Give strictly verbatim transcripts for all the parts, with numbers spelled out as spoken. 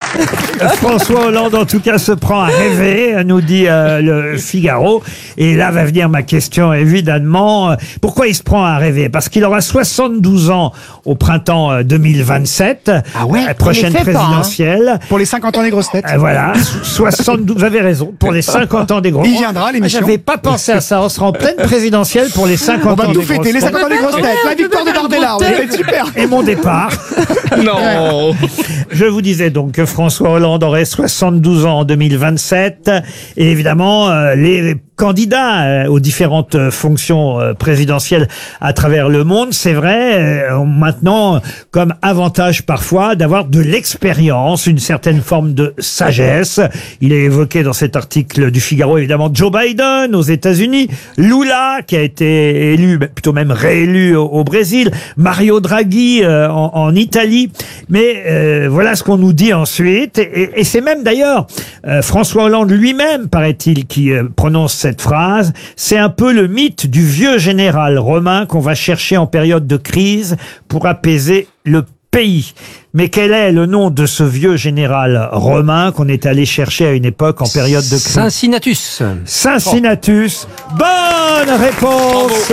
François Hollande, en tout cas, se prend à rêver, nous dit euh, le Figaro. Et là va venir ma question, évidemment. Pourquoi il se prend à rêver? Parce qu'il aura soixante-douze ans au printemps euh, deux mille vingt-sept. Ah ouais, la prochaine présidentielle. Pas, hein. Pour les cinquante ans des grosses têtes. Euh, voilà, soixante-douze, vous avez raison, pour les cinquante ans des grosses têtes. Il viendra, l'émission. J'avais pas pensé à ça, on sera en pleine présidentielle pour les cinquante ans des grosses têtes. On va tout fêter, les cinquante ans des grosses têtes, la victoire de Bardella, on va être super. Et mon départ. Non. Je vous disais donc que François Hollande aurait soixante-douze ans en deux mille vingt-sept. Et évidemment, euh, les candidats euh, aux différentes euh, fonctions euh, présidentielles à travers le monde, c'est vrai, euh, ont maintenant comme avantage parfois d'avoir de l'expérience, une certaine forme de sagesse. Il est évoqué dans cet article du Figaro, évidemment, Joe Biden aux États-Unis, Lula qui a été élu, plutôt même réélu au, au Brésil, Mario Draghi euh, en, en Italie. Mais euh, voilà ce qu'on nous dit ensuite. Et, et c'est même d'ailleurs euh, François Hollande lui-même, paraît-il, qui euh, prononce cette phrase. C'est un peu le mythe du vieux général romain qu'on va chercher en période de crise pour apaiser le pays. Mais quel est le nom de ce vieux général romain qu'on est allé chercher à une époque en période de crise? Cincinnatus. Cincinnatus. Bonne réponse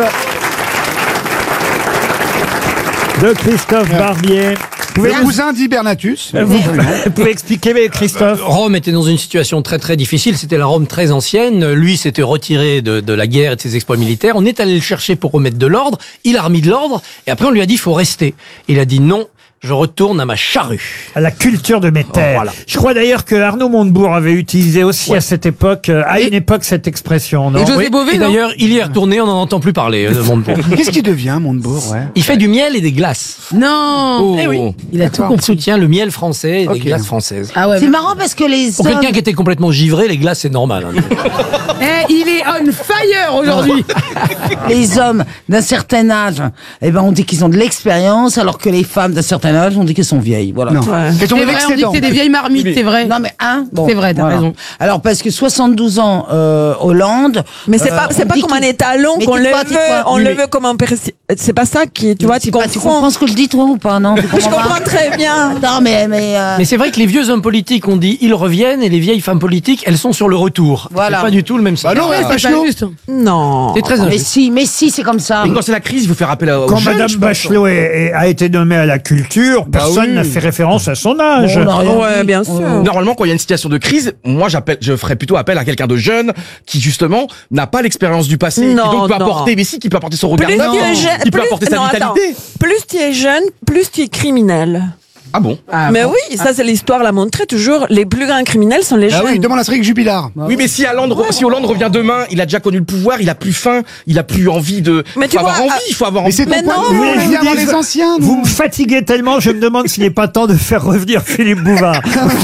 de Christophe Barbier. Le cousin d'Hibernatus. Vous, vous pouvez expliquer, Christophe? Rome était dans une situation très très difficile. C'était la Rome très ancienne. Lui s'était retiré de, de la guerre et de ses exploits militaires. On est allé le chercher pour remettre de l'ordre. Il a remis de l'ordre. Et après, on lui a dit, il faut rester. Il a dit non. Je retourne à ma charrue. À la culture de mes terres. Oh, voilà. Je crois d'ailleurs que Arnaud Montebourg avait utilisé aussi ouais. à cette époque, à et une époque, cette expression. Non? Et José Bové, oui. d'ailleurs, il y est retourné, on n'en entend plus parler de Montebourg. Qu'est-ce qu'il devient, Montebourg? Ouais. Il fait du miel et des glaces. Non. Oh. Eh oui. Il a tout compris. Il soutient le miel français et okay. des glaces françaises. Ah ouais, c'est marrant parce que les Pour hommes... quelqu'un qui était complètement givré, les glaces c'est normal. Hein. eh, il est on fire aujourd'hui. Les hommes d'un certain âge, eh ben on dit qu'ils ont de l'expérience, alors que les femmes d'un certain âge, on dit qu'elles sont vieilles. Voilà. Non. Ouais. C'est vrai, on dit que c'est des vieilles marmites, c'est vrai. Non mais hein, bon, c'est vrai, t'as voilà. raison. Alors parce que soixante-douze ans, euh, Hollande. Mais c'est euh, pas, c'est pas comme un étalon qu'on le veut, on le veut comme un président. C'est pas ça qui, tu vois, tu comprends. Tu comprends ce que je dis toi ou pas, non? Je comprends très bien. Non mais mais. Euh... Mais c'est vrai que les vieux hommes politiques, on dit ils reviennent, et les vieilles femmes politiques, elles sont sur le retour. Voilà. C'est pas du tout le même sens. Bah non, c'est pas juste. Non. C'est très injuste. Mais si, mais si, c'est comme ça. Et quand c'est la crise, il faut faire appel à. Quand Madame Bachelot est, est, a été nommée à la culture, bah personne n'a oui. fait référence à son âge. Bon, ouais, bien sûr. Euh... Normalement, quand il y a une situation de crise, moi, j'appelle, je ferais plutôt appel à quelqu'un de jeune qui justement n'a pas l'expérience du passé, non, qui donc peut non. apporter, mais si, qui peut apporter son regard, plus non, tu es jeune, qui peut plus, apporter sa non, vitalité. Attends. Plus tu es jeune, plus tu es criminel. Ah bon? Ah mais bon. Oui, ça c'est l'histoire l'a montré toujours. Les plus grands criminels sont les ah jeunes. Oui, demande à Cédric Jubilard. Oui, mais si Hollande, ouais. si Hollande revient demain, il a déjà connu le pouvoir, il a plus faim, il a plus envie de. Mais il tu faut vois, avoir envie, il faut avoir envie. Mais c'est ton point. Vous voulez venir avant les anciens? Vous me fatiguez tellement, je me demande s'il n'est pas temps de faire revenir Philippe Bouvard.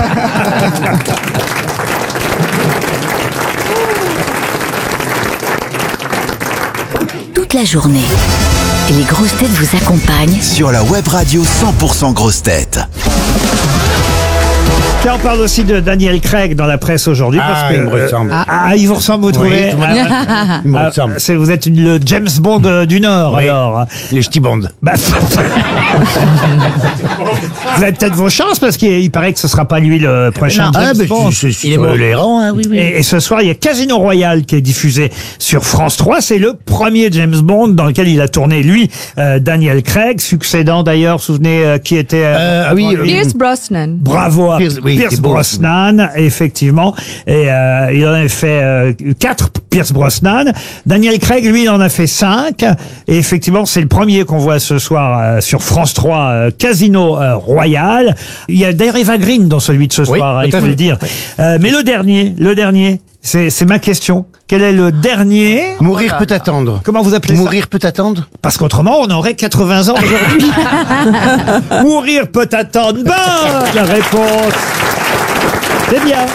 Toute la journée, les grosses têtes vous accompagnent sur la web radio cent pour cent grosses têtes. Tiens, on parle aussi de Daniel Craig dans la presse aujourd'hui. Ah, parce que, il me ressemble. Euh, ah, il vous ressemble, vous trouvez? Oui, ah, il me ah, ressemble. C'est, vous êtes une, le James Bond euh, du Nord, oui. alors. Les ch'tis Bond. Bah, vous avez peut-être vos chances, parce qu'il il paraît que ce sera pas lui le prochain non. James ah, Bond. Je, je, je, il est bon. Les rangs, hein, oui, oui. Et, et ce soir, il y a Casino Royale qui est diffusé sur France trois. C'est le premier James Bond dans lequel il a tourné, lui, euh, Daniel Craig, succédant d'ailleurs, souvenez euh, qui était... Euh, ah oui, Pierce Brosnan. Bravo à Pierce, oui, Pierce Brosnan. Effectivement, et euh, il en a fait euh, quatre, Pierce Brosnan. Daniel Craig, lui, il en a fait cinq. Et effectivement, c'est le premier qu'on voit ce soir euh, sur France trois, euh, Casino euh, Royale. Il y a d'ailleurs Eva Green dans celui de ce oui, soir, hein, il faut fait. le dire. Oui. Euh, mais le dernier, le dernier, c'est, c'est ma question. Quel est le dernier? Mourir voilà. peut attendre. Comment vous appelez Mourir ça? peut attendre. Parce qu'autrement, on aurait quatre-vingts ans aujourd'hui. Mourir peut attendre. Bonne réponse. C'est bien.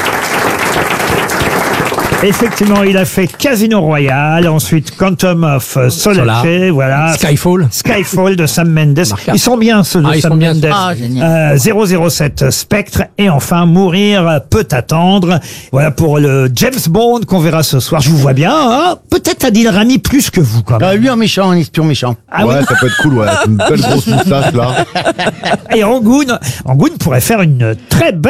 Effectivement, il a fait Casino Royale, ensuite Quantum of Solace, voilà. Skyfall. Skyfall de Sam Mendes. Ils sont bien, ceux de ah, Sam Mendes. Ah, euh, zéro zéro sept Spectre. Et enfin, Mourir peut attendre. Voilà pour le James Bond qu'on verra ce soir. Je vous vois bien, hein. Peut-être Adil Rami plus que vous, quand même. Ah, lui, en méchant, un espion méchant. Ah, ouais, oui. Ça peut être cool, ouais. Une belle grosse moustache, là. Et Angoun, Angoun pourrait faire une très belle